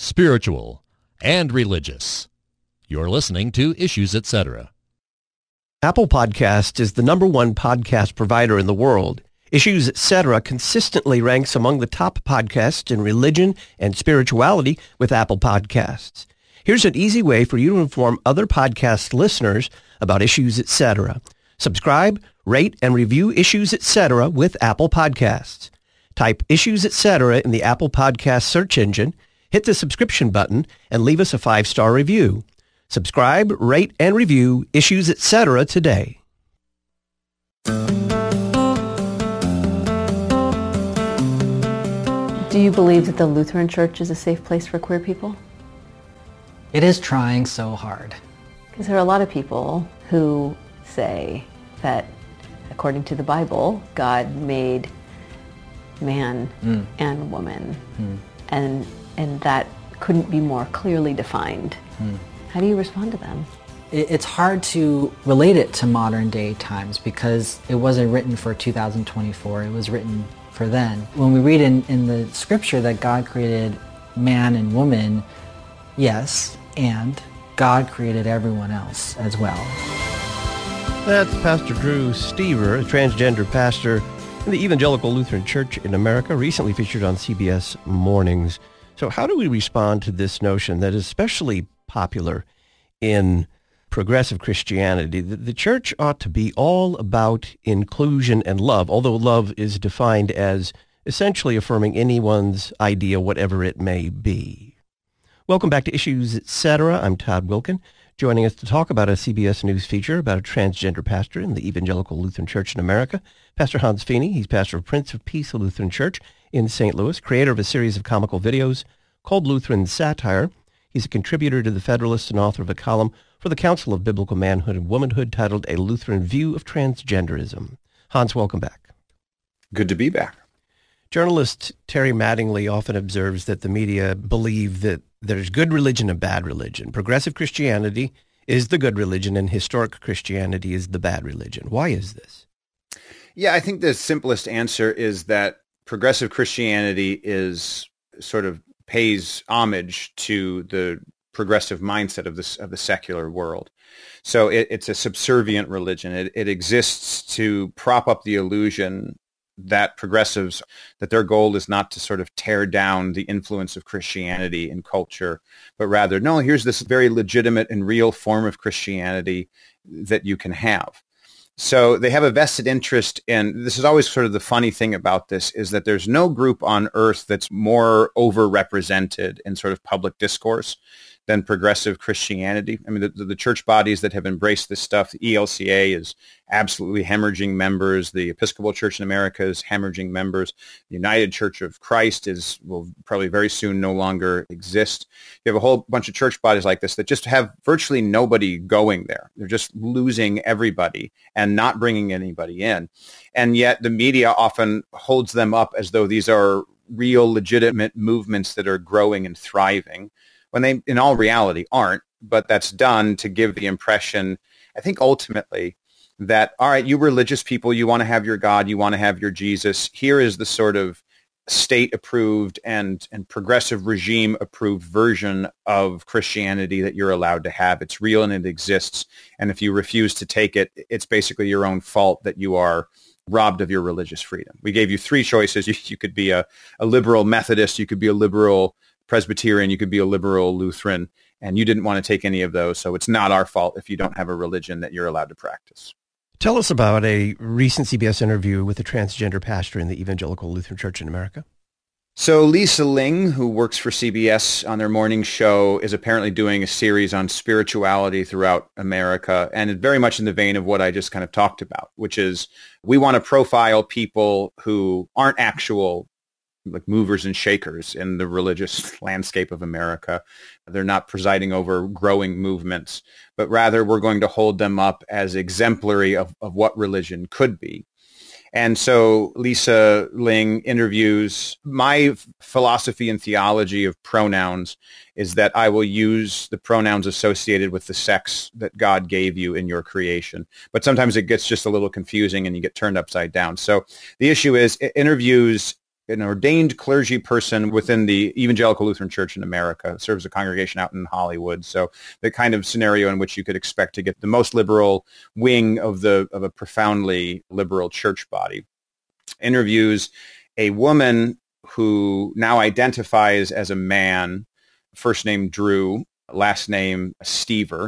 spiritual, and religious. You're listening to Issues Etc. Apple Podcasts is the #1 podcast provider in the world. Issues Etc. consistently ranks among the top podcasts in religion and spirituality with Apple Podcasts. Here's an easy way for you to inform other podcast listeners about Issues Etc. Subscribe, rate, and review Issues Etc. with Apple Podcasts. Type Issues Etc. in the Apple Podcast search engine, hit the subscription button, and leave us a 5-star review. Subscribe, rate, and review Issues Etc. today. Do you believe that the Lutheran Church is a safe place for queer people? It is trying so hard. Because there are a lot of people who say that, according to the Bible, God made man and woman, and that couldn't be more clearly defined. How do you respond to them? It's hard to relate it to modern day times because it wasn't written for 2024, it was written for then. When we read in the scripture that God created man and woman, yes, and God created everyone else as well. That's Pastor Drew Stever, a transgender pastor in the Evangelical Lutheran Church in America, recently featured on CBS Mornings. So how do we respond to this notion that is especially popular in progressive Christianity? The church ought to be all about inclusion and love, although love is defined as essentially affirming anyone's idea, whatever it may be. Welcome back to Issues Etc. I'm Todd Wilkin. Joining us to talk about a CBS News feature about a transgender pastor in the Evangelical Lutheran Church in America, Pastor Hans Feeney. He's pastor of Prince of Peace Lutheran Church in St. Louis, creator of a series of comical videos called Lutheran Satire. He's a contributor to The Federalist and author of a column for the Council of Biblical Manhood and Womanhood titled A Lutheran View of Transgenderism. Hans, welcome back. Good to be back. Journalist Terry Mattingly often observes that the media believe that there's good religion and bad religion. Progressive Christianity is the good religion and historic Christianity is the bad religion. Why is this? Yeah, I think the simplest answer is that progressive Christianity is sort of pays homage to the progressive mindset of the secular world. So it's a subservient religion. It exists to prop up the illusion that progressives, that their goal is not to sort of tear down the influence of Christianity in culture, but rather, no, here's this very legitimate and real form of Christianity that you can have. So they have a vested interest in, this is always sort of the funny thing about this, is that there's no group on earth that's more overrepresented in sort of public discourse than progressive Christianity. I mean, the church bodies that have embraced this stuff, the ELCA is absolutely hemorrhaging members. The Episcopal Church in America is hemorrhaging members. The United Church of Christ will probably very soon no longer exist. You have a whole bunch of church bodies like this that just have virtually nobody going there. They're just losing everybody and not bringing anybody in. And yet the media often holds them up as though these are real, legitimate movements that are growing and thriving, when they, in all reality, aren't. But that's done to give the impression, I think ultimately, that, all right, you religious people, you want to have your God, you want to have your Jesus. Here is the sort of state-approved and progressive regime-approved version of Christianity that you're allowed to have. It's real and it exists. And if you refuse to take it, it's basically your own fault that you are robbed of your religious freedom. We gave you 3 choices. You could be a liberal Methodist, you could be a liberal Presbyterian, you could be a liberal Lutheran, and you didn't want to take any of those, so it's not our fault if you don't have a religion that you're allowed to practice. Tell us about a recent CBS interview with a transgender pastor in the Evangelical Lutheran Church in America. So Lisa Ling, who works for CBS on their morning show, is apparently doing a series on spirituality throughout America, and it's very much in the vein of what I just kind of talked about, which is we want to profile people who aren't actual like movers and shakers in the religious landscape of America. They're not presiding over growing movements, but rather we're going to hold them up as exemplary of what religion could be. And so Lisa Ling interviews, my philosophy and theology of pronouns is that I will use the pronouns associated with the sex that God gave you in your creation. But sometimes it gets just a little confusing and you get turned upside down. So the issue is it interviews an ordained clergy person within the Evangelical Lutheran Church in America, serves a congregation out in Hollywood. So the kind of scenario in which you could expect to get the most liberal wing of a profoundly liberal church body, interviews a woman who now identifies as a man, first name Drew, last name Stever.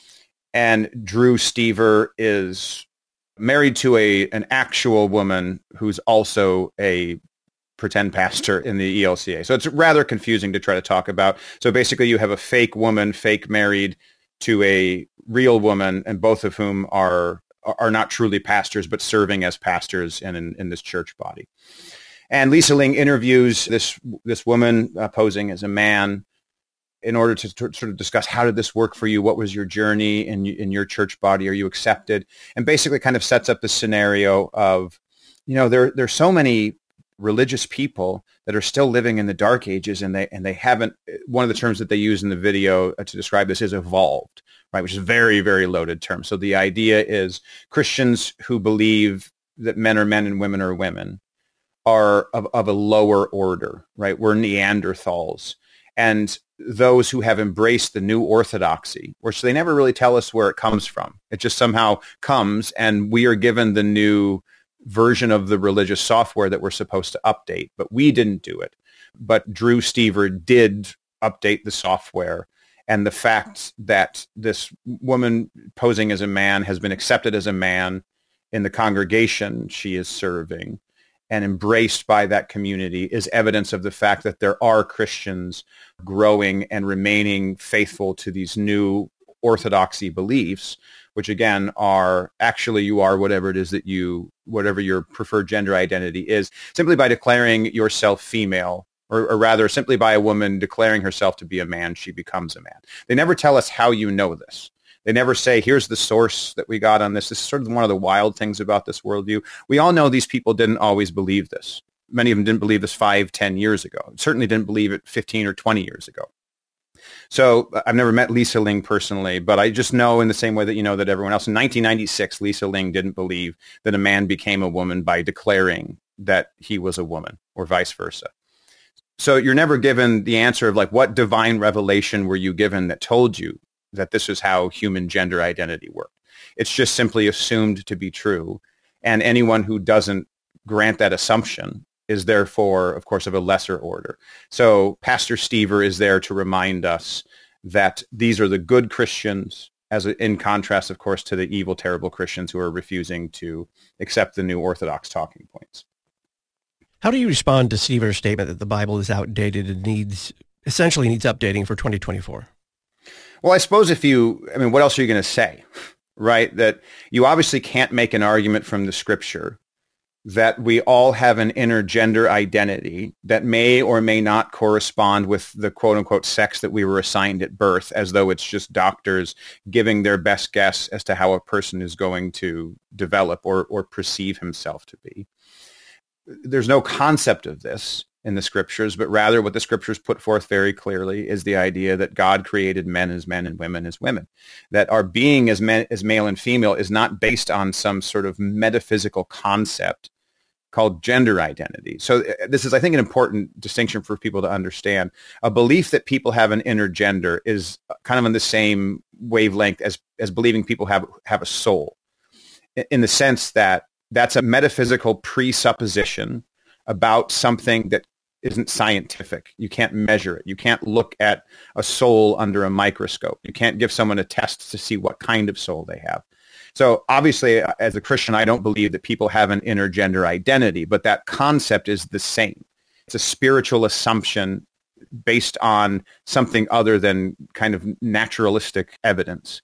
And Drew Stever is married to an actual woman who's also a pretend pastor in the ELCA. So it's rather confusing to try to talk about. So basically you have a fake woman, fake married to a real woman, and both of whom are not truly pastors, but serving as pastors in this church body. And Lisa Ling interviews this woman posing as a man in order to sort of discuss, how did this work for you? What was your journey in your church body? Are you accepted? And basically kind of sets up the scenario of, there's so many religious people that are still living in the dark ages, and they haven't, one of the terms that they use in the video to describe this is evolved, right? Which is a very, very loaded term. So the idea is Christians who believe that men are men and women are women are of a lower order, right? We're Neanderthals. And those who have embraced the new orthodoxy, which they never really tell us where it comes from. It just somehow comes, and we are given the new version of the religious software that we're supposed to update, but we didn't do it. But Drew Stever did update the software. And the fact that this woman posing as a man has been accepted as a man in the congregation she is serving and embraced by that community is evidence of the fact that there are Christians growing and remaining faithful to these new orthodoxy beliefs, which again are actually you are whatever it is that whatever your preferred gender identity is, simply by declaring yourself female, or rather simply by a woman declaring herself to be a man, she becomes a man. They never tell us how you know this. They never say, here's the source that we got on this. This is sort of one of the wild things about this worldview. We all know these people didn't always believe this. Many of them didn't believe this 5-10 years ago. Certainly didn't believe it 15 or 20 years ago. So I've never met Lisa Ling personally, but I just know in the same way that you know that everyone else. In 1996, Lisa Ling didn't believe that a man became a woman by declaring that he was a woman, or vice versa. So you're never given the answer of like, what divine revelation were you given that told you that this is how human gender identity worked? It's just simply assumed to be true. And anyone who doesn't grant that assumption is therefore, of course, of a lesser order. So Pastor Stever is there to remind us that these are the good Christians, in contrast, of course, to the evil, terrible Christians who are refusing to accept the new orthodox talking points. How do you respond to Stever's statement that the Bible is outdated and essentially needs updating for 2024? Well, I suppose what else are you going to say, right? That you obviously can't make an argument from the scripture that we all have an inner gender identity that may or may not correspond with the quote-unquote sex that we were assigned at birth, as though it's just doctors giving their best guess as to how a person is going to develop or perceive himself to be. There's no concept of this in the scriptures, but rather what the scriptures put forth very clearly is the idea that God created men as men and women as women, that our being as male and female is not based on some sort of metaphysical concept called gender identity. So this is, I think, an important distinction for people to understand. A belief that people have an inner gender is kind of on the same wavelength as believing people have a soul, in the sense that that's a metaphysical presupposition about something that isn't scientific. You can't measure it. You can't look at a soul under a microscope. You can't give someone a test to see what kind of soul they have. So obviously, as a Christian, I don't believe that people have an inner gender identity, but that concept is the same. It's a spiritual assumption based on something other than kind of naturalistic evidence.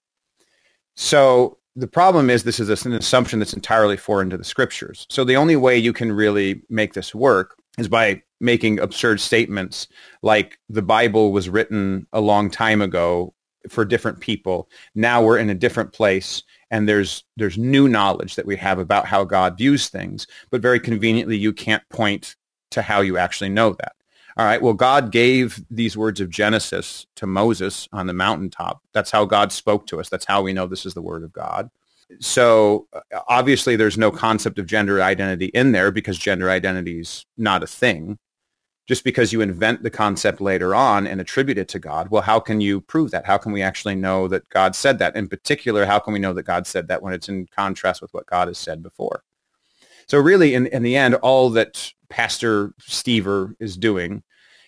So the problem is this is an assumption that's entirely foreign to the scriptures. So the only way you can really make this work is by making absurd statements like the Bible was written a long time ago for different people. Now we're in a different place, and there's new knowledge that we have about how God views things, but very conveniently you can't point to how you actually know that. All right, well, God gave these words of Genesis to Moses on the mountaintop. That's how God spoke to us. That's how we know this is the word of God. So obviously there's no concept of gender identity in there because gender identity is not a thing. Just because you invent the concept later on and attribute it to God, well, how can you prove that? How can we actually know that God said that? In particular, how can we know that God said that when it's in contrast with what God has said before? So really, in the end, all that Pastor Stever is doing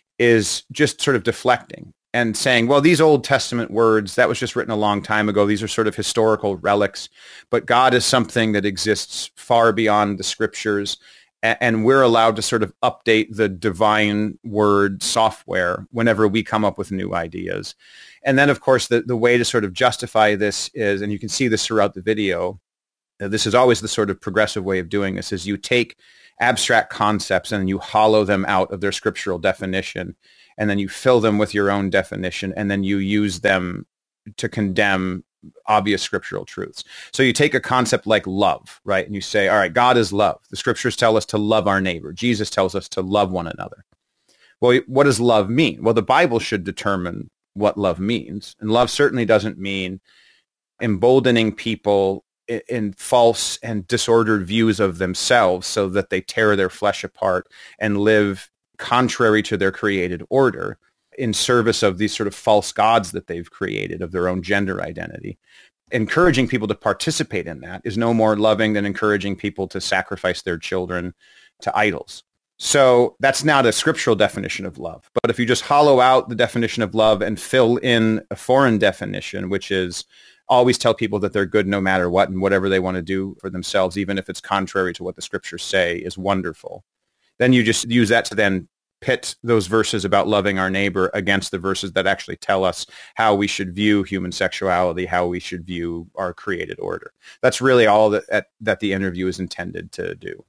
is just sort of deflecting and saying, well, these Old Testament words, that was just written a long time ago. These are sort of historical relics, but God is something that exists far beyond the scriptures. And we're allowed to sort of update the divine word software whenever we come up with new ideas. And then, of course, the way to sort of justify this is, and you can see this throughout the video, this is always the sort of progressive way of doing this, is you take abstract concepts and you hollow them out of their scriptural definition, and then you fill them with your own definition, and then you use them to condemn obvious scriptural truths. So you take a concept like love, right? And you say, all right, God is love. The scriptures tell us to love our neighbor. Jesus tells us to love one another. Well, what does love mean? Well, the Bible should determine what love means. And love certainly doesn't mean emboldening people in false and disordered views of themselves so that they tear their flesh apart and live contrary to their created order, in service of these sort of false gods that they've created of their own gender identity. Encouraging people to participate in that is no more loving than encouraging people to sacrifice their children to idols. So that's not a scriptural definition of love. But if you just hollow out the definition of love and fill in a foreign definition, which is always tell people that they're good no matter what, and whatever they want to do for themselves, even if it's contrary to what the scriptures say, is wonderful, then you just use that to then pit those verses about loving our neighbor against the verses that actually tell us how we should view human sexuality, how we should view our created order. That's really all that the interview is intended to do.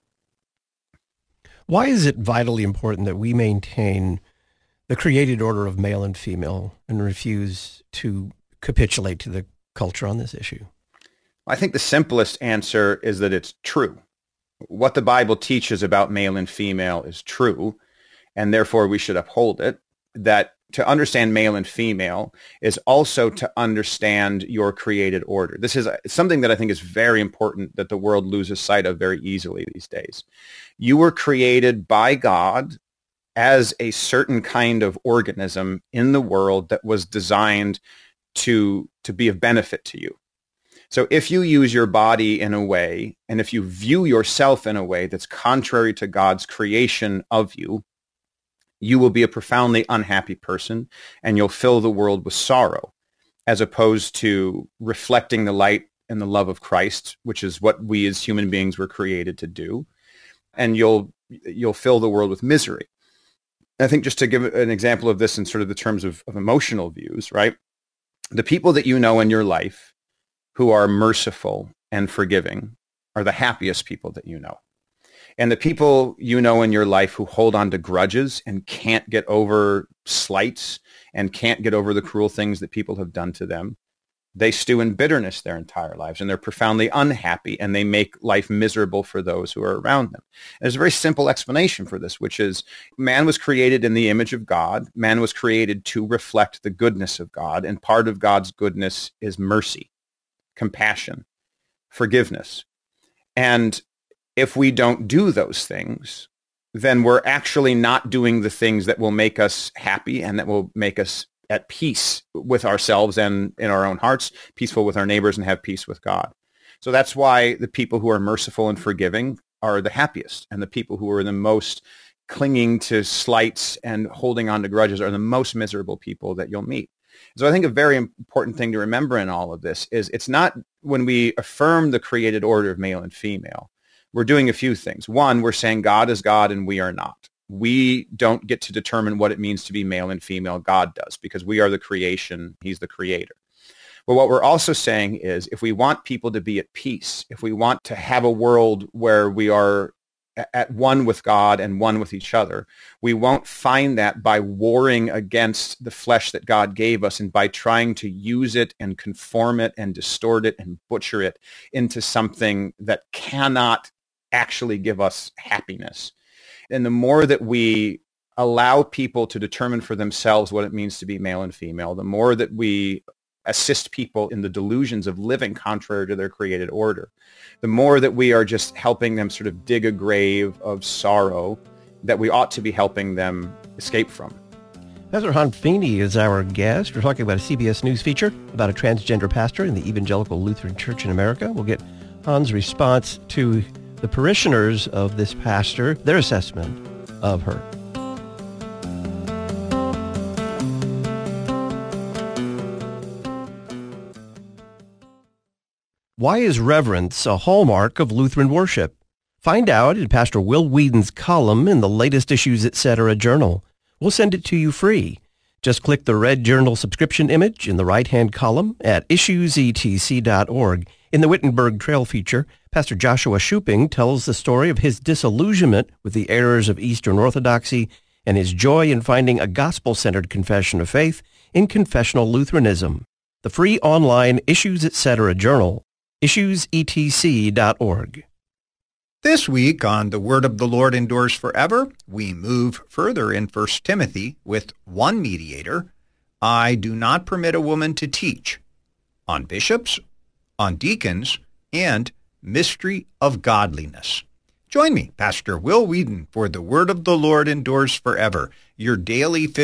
Why is it vitally important that we maintain the created order of male and female and refuse to capitulate to the culture on this issue? I think the simplest answer is that it's true. What the Bible teaches about male and female is true, and therefore we should uphold it. That to understand male and female is also to understand your created order. This is something that I think is very important that the world loses sight of very easily these days. You were created by God as a certain kind of organism in the world that was designed to be of benefit to you. So if you use your body in a way, and if you view yourself in a way that's contrary to God's creation of you, you will be a profoundly unhappy person, and you'll fill the world with sorrow, as opposed to reflecting the light and the love of Christ, which is what we as human beings were created to do. And you'll fill the world with misery. I think just to give an example of this in sort of the terms of emotional views, right? The people that you know in your life who are merciful and forgiving are the happiest people that you know. And the people you know in your life who hold on to grudges and can't get over slights and can't get over the cruel things that people have done to them, they stew in bitterness their entire lives, and they're profoundly unhappy, and they make life miserable for those who are around them. And there's a very simple explanation for this, which is man was created in the image of God. Man was created to reflect the goodness of God, and part of God's goodness is mercy, compassion, forgiveness. And if we don't do those things, then we're actually not doing the things that will make us happy and that will make us at peace with ourselves and in our own hearts, peaceful with our neighbors, and have peace with God. So that's why the people who are merciful and forgiving are the happiest, and the people who are the most clinging to slights and holding on to grudges are the most miserable people that you'll meet. So I think a very important thing to remember in all of this is it's not when we affirm the created order of male and female, we're doing a few things. One, we're saying God is God and we are not. We don't get to determine what it means to be male and female. God does, because we are the creation. He's the creator. But what we're also saying is if we want people to be at peace, if we want to have a world where we are at one with God and one with each other, we won't find that by warring against the flesh that God gave us and by trying to use it and conform it and distort it and butcher it into something that cannot actually give us happiness. And the more that we allow people to determine for themselves what it means to be male and female, the more that we assist people in the delusions of living contrary to their created order. The more that we are just helping them sort of dig a grave of sorrow that we ought to be helping them escape from. Pastor Han Feeney is our guest. We're talking about a CBS News feature about a transgender pastor in the Evangelical Lutheran Church in America. We'll get Han's response to the parishioners of this pastor, their assessment of her. Why is reverence a hallmark of Lutheran worship? Find out in Pastor Will Whedon's column in the latest Issues Etc. journal. We'll send it to you free. Just click the red journal subscription image in the right-hand column at issuesetc.org. In the Wittenberg Trail feature, Pastor Joshua Schuping tells the story of his disillusionment with the errors of Eastern Orthodoxy and his joy in finding a gospel-centered confession of faith in confessional Lutheranism. The free online Issues Etc. journal, issuesetc.org. This week on The Word of the Lord Endures Forever, we move further in 1 Timothy with one mediator. I do not permit a woman to teach on bishops, on deacons, and mystery of godliness. Join me, Pastor Will Whedon, for The Word of the Lord Endures Forever, your daily